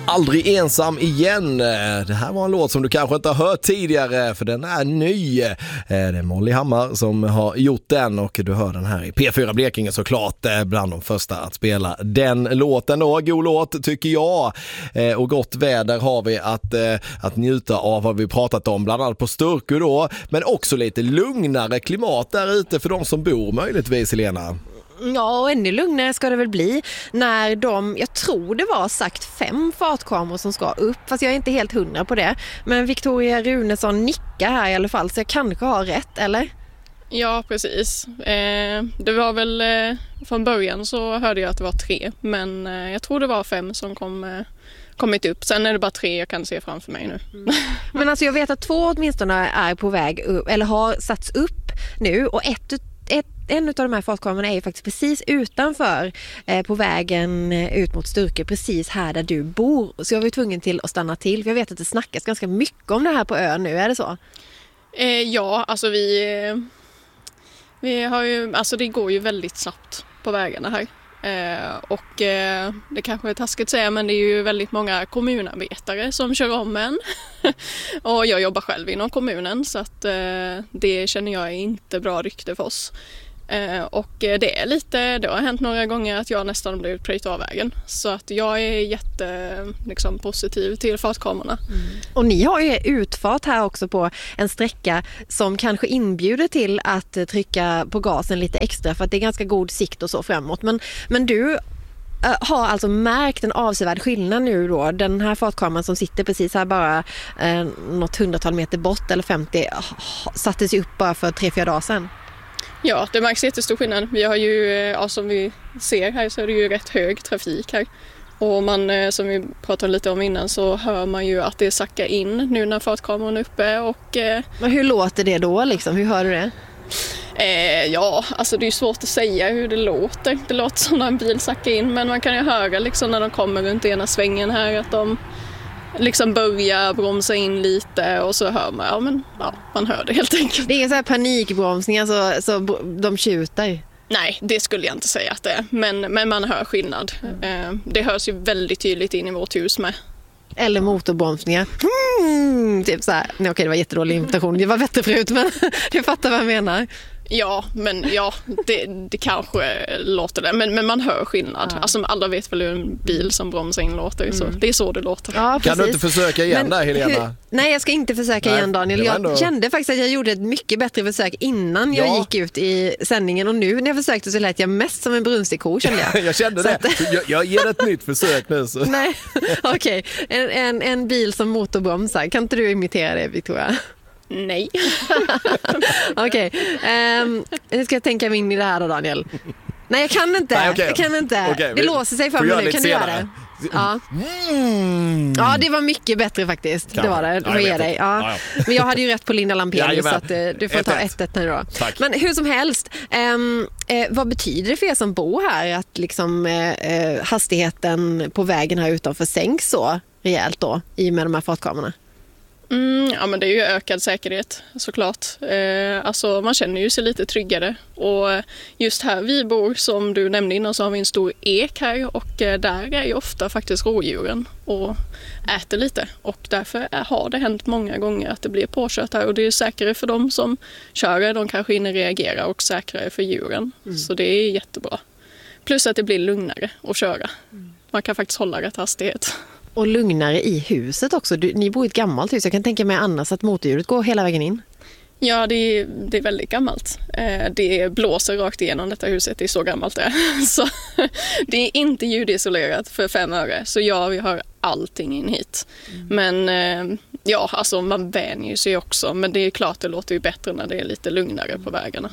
Aldrig ensam igen. Det här var en låt som du kanske inte har hört tidigare, för den är ny. Det är Molly Hammar som har gjort den, och du hör den här i P4 Blekinge såklart, bland de första att spela den låten då. God låt tycker jag. Och gott väder har vi att njuta av, vad vi pratat om bland annat på Sturkö då, men också lite lugnare klimat där ute för de som bor möjligtvis, Helena. Ja, och ännu lugnare ska det väl bli när jag tror det var sagt 5 fartkameror som ska upp, fast jag är inte helt 100 på det. Men Victoria Runesson nickar här i alla fall, så jag kanske har rätt, eller? Ja, precis. Det var väl från början så hörde jag att det var 3, men jag tror det var 5 som kommit upp. Sen är det bara 3 jag kan se framför mig nu. Men alltså jag vet att 2 åtminstone är på väg upp, eller har satts upp nu, och en av de här fartkamerorna är ju faktiskt precis utanför på vägen ut mot Sturkö, precis här där du bor. Så jag var ju tvungen till att stanna till, för jag vet att det snackas ganska mycket om det här på ön nu, är det så? Ja, alltså vi har ju, alltså det går ju väldigt snabbt på vägarna här. Och det kanske är taskigt att säga, men det är ju väldigt många kommunarbetare som kör om en. Och jag jobbar själv inom kommunen, så att det känner jag är inte bra rykte för oss. Och det har hänt några gånger att jag nästan blivit pröjt av vägen. Så att jag är positiv till fartkamerorna. Och ni har ju utfart här också på en sträcka som kanske inbjuder till att trycka på gasen lite extra, för att det är ganska god sikt och så framåt. Men du har alltså märkt en avsevärd skillnad nu då. Den här fartkameran som sitter precis här bara något 100-tal meter bort, eller 50, sattes ju upp bara för 3-4 dagar sedan. Ja, det märks jättestor skillnad. Vi har ju, som vi ser här, så är det ju rätt hög trafik här. Och man, som vi pratade lite om innan, så hör man ju att det sackar in nu när fartkameran är uppe. Men hur låter det då liksom? Hur hör du det? Ja, alltså det är ju svårt att säga hur det låter. Det låter som när en bil sackar in, men man kan ju höra liksom när de kommer runt ena svängen här att de liksom börjar bromsa in lite, och så hör man, man hör det helt enkelt. Det är ingen så här panikbromsningar så de tjuter? Nej, det skulle jag inte säga att det är, men man hör skillnad. Det hörs ju väldigt tydligt in i vårt hus med. Eller motorbromsningar. Typ så här. Nej, okej, det var jättedålig imitation. Det var bättre förut, men du fattar vad jag menar. Ja, men det kanske låter det. Men man hör skillnad. Ja. Alltså alla vet väl hur en bil som bromsar in låter. Så det är så det låter. Ja, kan du inte försöka igen där, Helena? Nej, jag ska inte försöka igen, Daniel. Jag kände faktiskt att jag gjorde ett mycket bättre försök innan jag gick ut i sändningen. Och nu när jag försökte så lät jag mest som en brunstig ko, kände jag. Jag kände det. Jag ger ett nytt försök nu. Så. Nej, okej. En bil som motorbromsar. Kan inte du imitera det, Victoria? Nej. Okej. Nu ska jag tänka mig in i det här då, Daniel. Nej, jag kan inte. Nej, okay. Jag kan inte. Okay, det låser sig för mig nu. Kan du göra det? Ja. Ja, det var mycket bättre faktiskt. Det var det. Får ge dig. Ja. Men jag hade ju rätt på Linda Lampelius, så att du får ta 1-1 nu då. Tack. Men hur som helst, vad betyder det för er som bor här att liksom hastigheten på vägen här utanför sänks så rejält då i och med de här fartkamerorna? Ja, men det är ju ökad säkerhet såklart. Alltså man känner ju sig lite tryggare, och just här vi bor, som du nämnde innan, så har vi en stor ek här, och där är ju ofta faktiskt rådjuren och äter lite, och därför har det hänt många gånger att det blir påkört här, och det är säkrare för dem som kör, de kanske hinner reagera, och säkrare för djuren. Så det är jättebra. Plus att det blir lugnare att köra. Man kan faktiskt hålla rätt hastighet. Och lugnare i huset också. Ni bor i ett gammalt hus. Jag kan tänka mig annars att motorljudet går hela vägen in. Ja, det är väldigt gammalt. Det blåser rakt igenom detta huset. Det är så gammalt det är. Så det är inte ljudisolerat för 5 öre. Så ja, vi har allting in hit. Men alltså man vänjer sig också. Men det är klart, det låter ju bättre när det är lite lugnare på vägarna.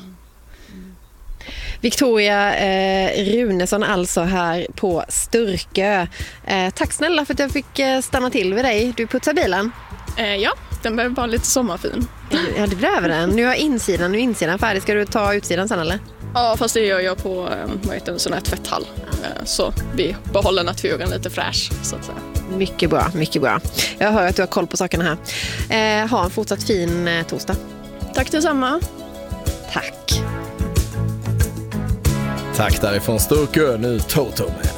Victoria Runesson alltså här på Sturkö. Tack snälla för att jag fick stanna till vid dig. Du putsar bilen? Ja, den behöver bara lite sommarfin. Ja, det behöver den. Nu är insidan färdig. Ska du ta utsidan sen eller? Ja, fast det gör jag på en sån här tvätthall. Så vi behåller naturen lite fräsch, så att säga. Mycket bra, mycket bra. Jag hör att du har koll på sakerna här. Ha en fortsatt fin torsdag. Tack detsamma. Tack. Tack därifrån Sturkö, nu Toto med